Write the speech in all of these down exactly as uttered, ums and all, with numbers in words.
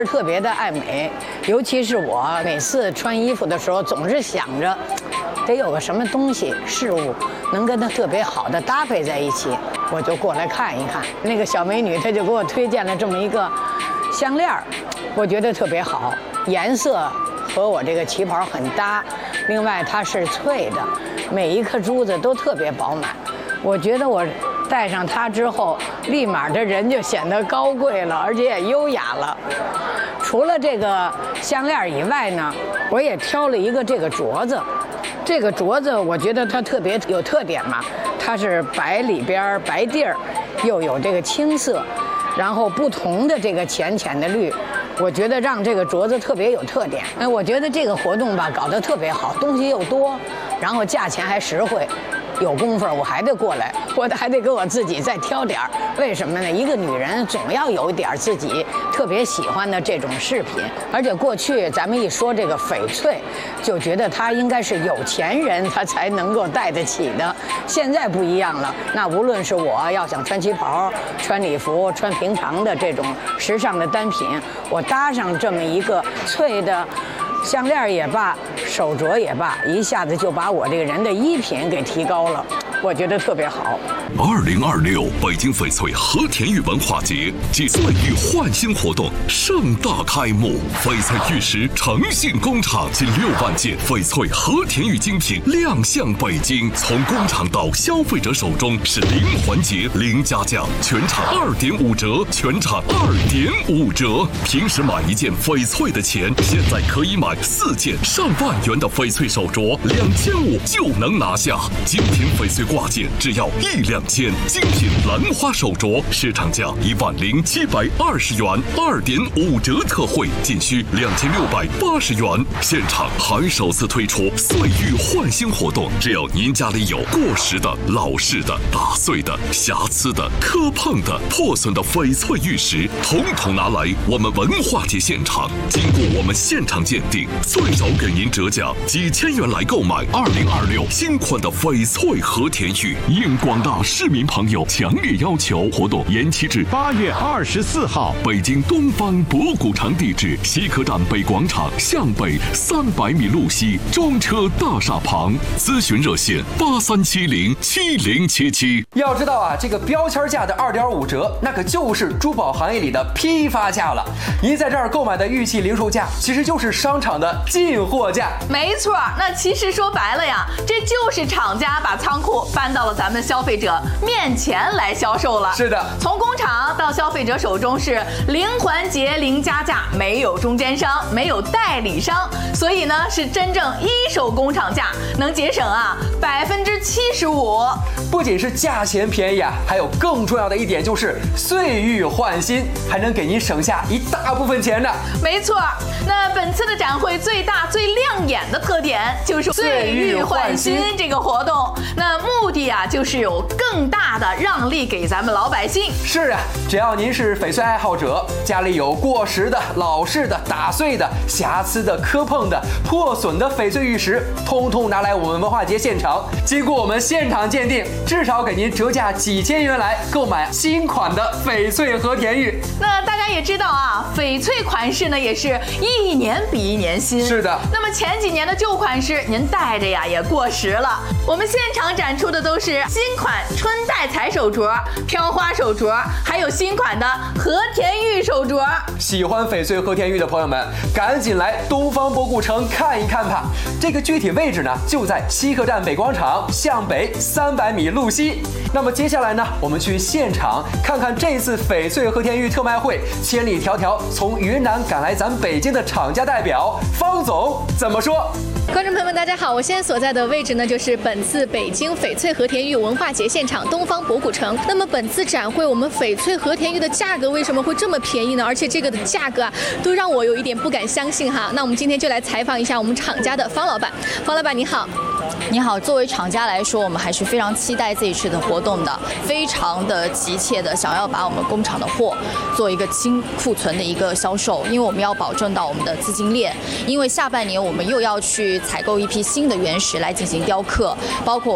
特别的爱美，尤其是我每次穿衣服的时候，总是想着得有个什么东西事物能跟它特别好的搭配在一起，我就过来看一看。那个小美女她就给我推荐了这么一个项链，我觉得特别好，颜色和我这个旗袍很搭，另外它是脆的，每一颗珠子都特别饱满，我觉得我戴上它之后，立马这人就显得高贵了，而且也优雅了。除了这个项链以外呢，我也挑了一个这个镯子。这个镯子我觉得它特别有特点嘛，它是白里边白地儿，又有这个青色，然后不同的这个浅浅的绿，我觉得让这个镯子特别有特点。哎，我觉得这个活动吧搞得特别好，东西又多，然后价钱还实惠。有功夫我还得过来，我还得给我自己再挑点儿。为什么呢？一个女人总要有一点自己特别喜欢的这种饰品。而且过去咱们一说这个翡翠，就觉得她应该是有钱人她才能够戴得起的。现在不一样了，那无论是我要想穿旗袍、穿礼服、穿平常的这种时尚的单品，我搭上这么一个翠的项链也罢，手镯也罢，一下子就把我这个人的衣品给提高了，我觉得特别好。 二零二六北京翡翠和田玉文化节暨岁玉焕新活动盛大开幕，翡翠玉石诚信工厂近六万件翡翠和田玉精品亮相北京，从工厂到消费者手中是零环节、零加价，全场二点五折，全场二点五折。平时买一件翡翠的钱，现在可以买四件上万元的翡翠手镯，两千五就能拿下。精品翡翠挂件只要一两千，精品兰花手镯市场价一万零七百二十元，二点五折特惠，仅需两千六百八十元。现场还首次推出岁玉焕新活动，只要您家里有过时的、老式的、打碎的、瑕疵的、磕碰的、破损的翡翠玉石，统统拿来我们文化节现场，经过我们现场鉴定，最少给您折价几千元来购买二零二六新款的翡翠和田玉。应广大市民朋友强烈要求，活动延期至八月二十四号。 北京东方博古城地址：西客站北广场向北三百米路西中车大厦旁。咨询热线：八三七零七零七七。 要知道啊，这个标签价的二点五折，那可就是珠宝行业里的批发价了。您在这儿购买的玉器零售价，其实就是商场的进货价。 没错，那其实说白了呀，这就是厂家把仓库搬到了咱们消费者面前来销售了。 是的， 从工厂到消费者手中是零环节、零加价，没有中间商，没有代理商，所以呢是真正一手工厂价，能节省啊百分之七十五。 不仅是价钱便宜啊，还有更重要的一点就是岁玉焕新，还能给您省下一大部分钱呢。 没错，那本次的展会最大最亮眼的特点就是岁玉焕新这个活动，那目的啊就是有更大的让利给咱们老百姓。 是啊，只要您是翡翠爱好者，家里有过时的、老式的、打碎的、瑕疵的、磕碰的、破损的翡翠玉石，通通拿来我们文化节现场，经过我们现场鉴定，至少给您折价几千元来购买新款的翡翠和田玉。 那大家也知道啊，翡翠款式呢也是一年比一年新。 是的。 那么前几年的旧款式，您戴着呀也过时了。我们现场展出的都是新款春带彩手镯、飘花手镯，还有新款的和田玉手镯。 喜欢翡翠和田玉的朋友们，赶紧来东方博古城看一看吧。这个具体位置呢，就在西客站北广场向北三百米路西。那么接下来呢，我们去现场看看这次翡翠和田玉特卖会，千里迢迢从云南赶来咱北京的厂家代表方总怎么说。 观众朋友们，大家好！我现在所在的位置呢，就是本次北京翡翠和田玉文化节现场东方博古城。那么本次展会，我们翡翠和田玉的价格为什么会这么便宜呢？而且这个的价格啊，都让我有一点不敢相信哈。那我们今天就来采访一下我们厂家的方老板。方老板你好。 你好，作为厂家来说，我们还是非常期待这一次的活动的，非常的急切的想要把我们工厂的货做一个清库存的一个销售，因为我们要保证到我们的资金链，因为下半年我们又要去采购一批新的原石来进行雕刻，包括我们也要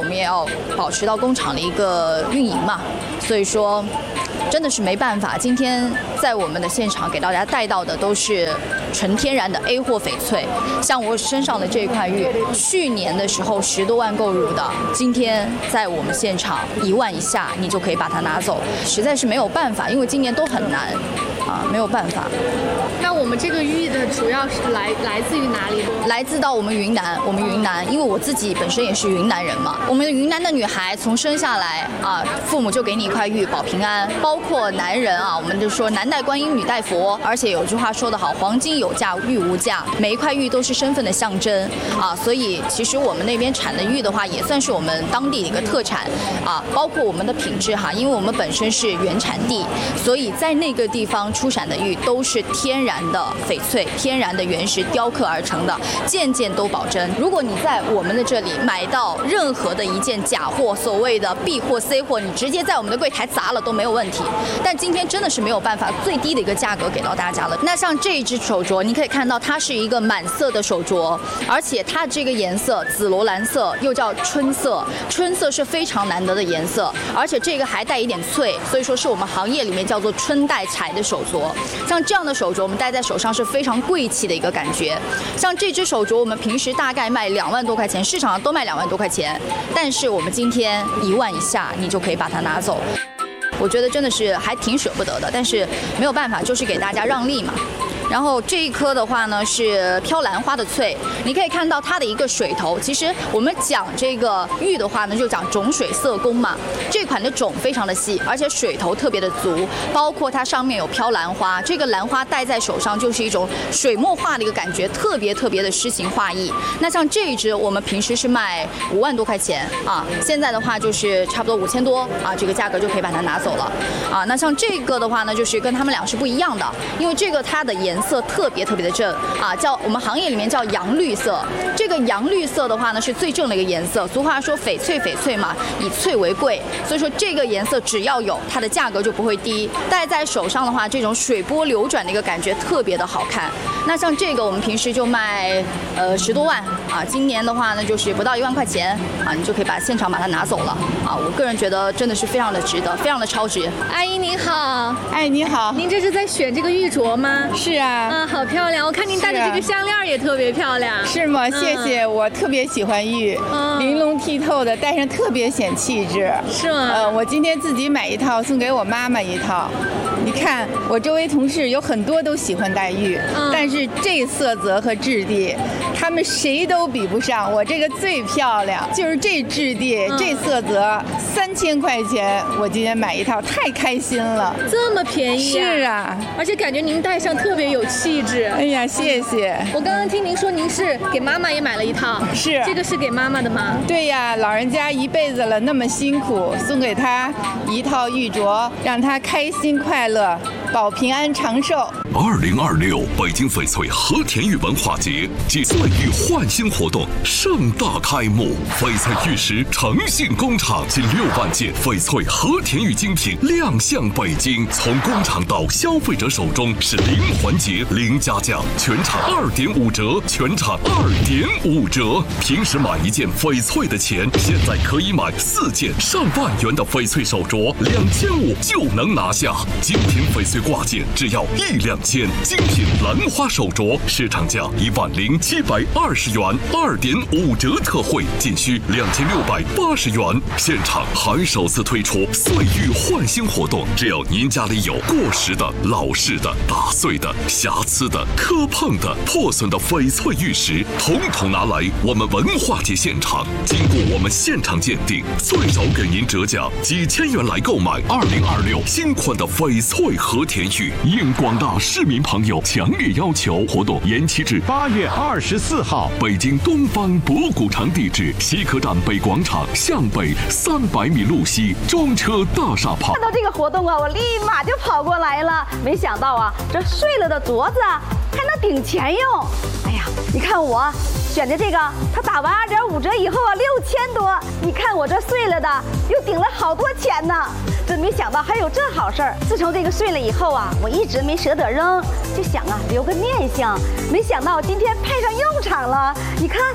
要保持到工厂的一个运营嘛，所以说真的是没办法。今天在我们的现场给大家带到的都是纯天然的 A 货翡翠，像我身上的这一块玉，去年的时候十多万购入的，今天在我们现场一万以下，你就可以把它拿走，实在是没有办法，因为今年都很难啊，没有办法。 那我们这个玉的主要是来来自于哪里呢？ 来自到我们云南，我们云南，因为我自己本身也是云南人嘛。我们云南的女孩从生下来啊，父母就给你一块玉保平安，包括男人啊，我们就说男戴观音，女戴佛。而且有句话说得好，黄金有价，玉无价，每一块玉都是身份的象征啊。所以其实我们那边产的玉的话，也算是我们当地的一个特产啊，包括我们的品质哈，因为我们本身是原产地，所以在那个地方出产的玉都是天然的翡翠，天然的原石雕刻而成的，件件都保真。如果你在我们的这里买到任何的一件假货，所谓的 B 货 C 货，你直接在我们的柜台砸了都没有问题。但今天真的是没有办法最低的一个价格给到大家了。那像这一只手镯，你可以看到它是一个满色的手镯，而且它这个颜色紫罗兰色又叫春色，春色是非常难得的颜色，而且这个还带一点翠，所以说是我们行业里面叫做春带彩的手镯。像这样的手镯我们戴在手上是非常贵气的一个感觉。像这只手镯我们平时大概卖两万多块钱，市场上都卖两万多块钱，但是我们今天一万以下你就可以把它拿走。我觉得真的是还挺舍不得的，但是没有办法，就是给大家让利嘛。然后这一颗的话呢是飘兰花的翠，你可以看到它的一个水头。其实我们讲这个玉的话呢，就讲种水色工嘛。这款的种非常的细，而且水头特别的足，包括它上面有飘兰花，这个兰花戴在手上就是一种水墨画的一个感觉，特别特别的诗情画意。那像这一只我们平时是卖五万多块钱啊，现在的话就是差不多五千多啊，这个价格就可以把它拿走了啊。那像这个的话呢，就是跟他们俩是不一样的，因为这个它的颜色特别特别的正啊，叫我们行业里面叫洋绿色。这个洋绿色的话呢是最正的一个颜色。俗话说翡翠翡翠嘛，以翠为贵，所以说这个颜色只要有，它的价格就不会低。戴在手上的话，这种水波流转的一个感觉特别的好看。那像这个我们平时就卖呃十多万啊，今年的话呢就是不到一万块钱啊，你就可以把现场把它拿走了啊。我个人觉得真的是非常的值得，非常的超值。 阿姨您好， 哎，你好， 您这是在选这个玉镯吗？ 是啊， 啊，好漂亮！我看您戴的这个项链也特别漂亮。 是吗？谢谢，嗯、我特别喜欢玉，嗯、玲珑剔透的，戴上特别显气质。 是吗？ 呃，我今天自己买一套，送给我妈妈一套。你看，我周围同事有很多都喜欢戴玉，嗯、但是这色泽和质地，他们谁都比不上。我这个最漂亮，就是这质地、嗯、这色泽，三千块钱，我今天买一套，太开心了。 这么便宜、啊？ 是啊， 而且感觉您戴上特别有气质。 哎呀，谢谢。 我刚刚听您说您是给妈妈也买了一套， 是这个是给妈妈的吗？ 对呀，老人家一辈子了，那么辛苦，送给她一套玉镯，让她开心快乐，保平安长寿。 二零二六北京翡翠和田玉文化节暨岁玉焕新活动盛大开幕，翡翠玉石诚信工厂近六万件翡翠和田玉精品亮相北京，从工厂到消费者手中是零环节、零加价，全场二点五折，全场二点五折。平时买一件翡翠的钱，现在可以买四件上万元的翡翠手镯，两千五就能拿下。精品翡翠挂件只要一两千，精品兰花手镯市场价一万零七百二十元，二点五折特惠，仅需两千六百八十元。现场还首次推出岁玉焕新活动，只要您家里有过时的、老式的、打碎的、瑕疵的、磕碰的、破损的翡翠玉石，统统拿来我们文化节现场，经过我们现场鉴定，最少给您折价几千元来购买二零二六新款的翡翠和田玉。应广大市民朋友强烈要求，活动延期至八月二十四号。北京东方博古城地址：西客站北广场向北三百米路西中车大厦旁。 看到这个活动啊，我立马就跑过来了。没想到啊，这碎了的镯子啊还能顶钱用。哎呀，你看我选的这个，它打完二点五折以后啊，六千多。你看我这碎了的，又顶了好多钱呢。真没想到还有这好事儿。自从这个碎了以后啊，我一直没舍得扔，就想啊留个念想。没想到今天派上用场了。你看，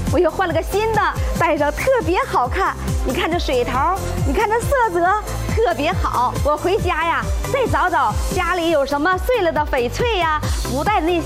我又换了个新的，戴上特别好看。你看这水头，你看这色泽特别好。我回家呀，再找找家里有什么碎了的翡翠呀，不戴的那些